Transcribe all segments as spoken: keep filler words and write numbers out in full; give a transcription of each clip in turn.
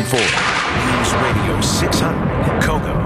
for News Radio six hundred Kogo.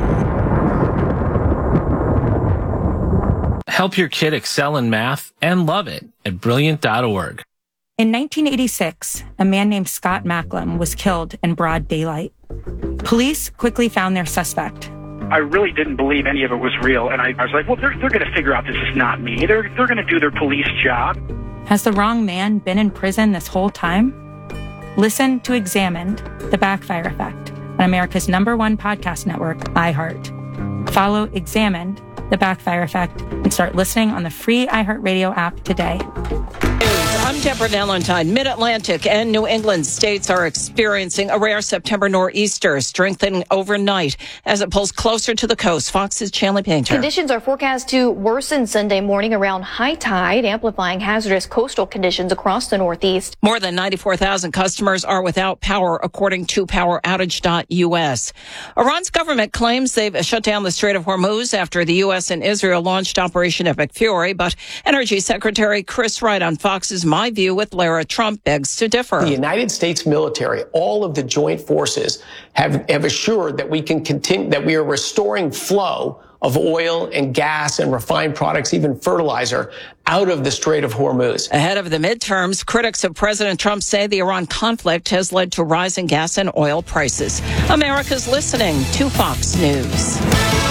Help your kid excel in math and love it at brilliant dot org. In nineteen eighty-six, a man named Scott Macklem was killed in broad daylight. Police quickly found their suspect. I really didn't believe any of it was real, and I, I was like, well, they're, they're going to figure out this is not me. They're, they're going to do their police job. Has the wrong man been in prison this whole time? Listen to Examined, The Backfire Effect, on America's number one podcast network, iHeart. Follow Examined, The Backfire Effect, and start listening on the free iHeartRadio app today. I'm Deborah Valentine. Mid-Atlantic and New England states are experiencing a rare September nor'easter, strengthening overnight as it pulls closer to the coast. Fox's Chanley Painter. Conditions are forecast to worsen Sunday morning around high tide, amplifying hazardous coastal conditions across the Northeast. More than ninety-four thousand customers are without power, according to power outage dot U S. Iran's government claims they've shut down the Strait of Hormuz after the U S and Israel launched Operation Epic Fury, but Energy Secretary Chris Wright on Fox's My View with Lara Trump begs to differ. The United States military, all of the joint forces have, have assured that we can continue, that we are restoring flow of oil and gas and refined products, even fertilizer, out of the Strait of Hormuz. Ahead of the midterms, critics of President Trump say the Iran conflict has led to rising gas and oil prices. America's listening to Fox News.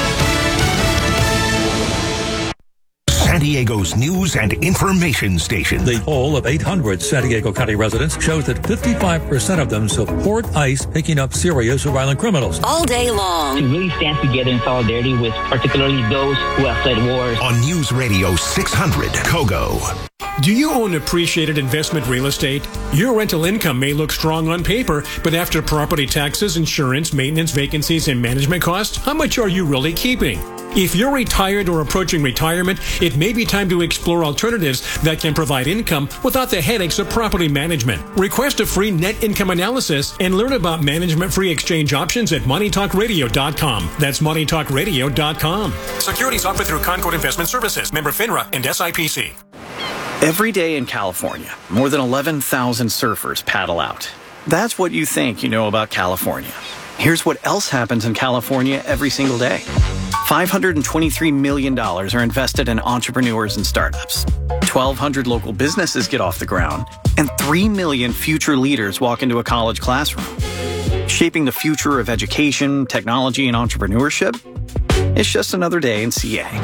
San Diego's news and information station. The poll of eight hundred San Diego County residents shows that fifty-five percent of them support ICE picking up serious or violent criminals. All day long. To really stand together in solidarity with particularly those who have fled wars. On News Radio six hundred Kogo. Do you own appreciated investment real estate? Your rental income may look strong on paper, but after property taxes, insurance, maintenance, vacancies, and management costs, how much are you really keeping? If you're retired or approaching retirement, it may be time to explore alternatives that can provide income without the headaches of property management. Request a free net income analysis and learn about management-free exchange options at money talk radio dot com. That's money talk radio dot com. Securities offered through Concord Investment Services, member FINRA and S I P C. Every day in California, more than eleven thousand surfers paddle out. That's what you think you know about California. Here's what else happens in California every single day. five hundred twenty-three million dollars are invested in entrepreneurs and startups. twelve hundred local businesses get off the ground. And three million future leaders walk into a college classroom. Shaping the future of education, technology, and entrepreneurship? It's just another day in C A.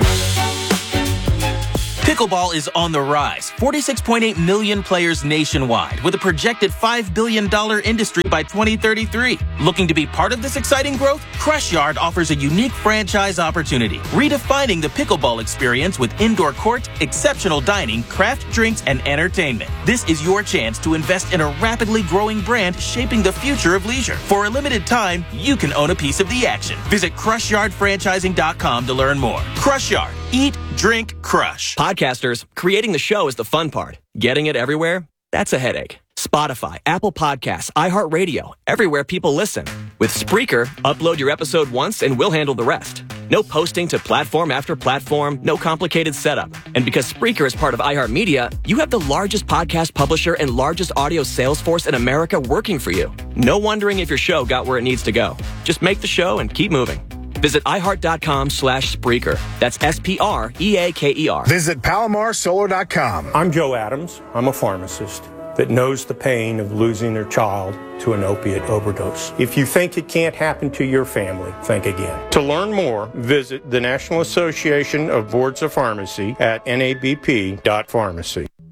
Pickleball is on the rise. forty-six point eight million players nationwide, with a projected five billion dollars industry by twenty thirty-three. Looking to be part of this exciting growth? Crush Yard offers a unique franchise opportunity, redefining the pickleball experience with indoor court, exceptional dining, craft drinks, and entertainment. This is your chance to invest in a rapidly growing brand shaping the future of leisure. For a limited time, you can own a piece of the action. Visit crush yard franchising dot com to learn more. Crush Yard. Eat, drink, crush. Podcasters, creating the show is the fun part. Getting it everywhere? That's a headache. Spotify, Apple Podcasts, iHeartRadio, everywhere people listen. With Spreaker, upload your episode once and we'll handle the rest. No posting to platform after platform, no complicated setup. And because Spreaker is part of iHeartMedia, you have the largest podcast publisher and largest audio sales force in America working for you. No wondering if your show got where it needs to go. Just make the show and keep moving. Visit iHeart.com slash Spreaker. That's S P R E A K E R. Visit Palomar Solar dot com. I'm Joe Adams. I'm a pharmacist that knows the pain of losing their child to an opiate overdose. If you think it can't happen to your family, think again. To learn more, visit the National Association of Boards of Pharmacy at N A B P dot pharmacy.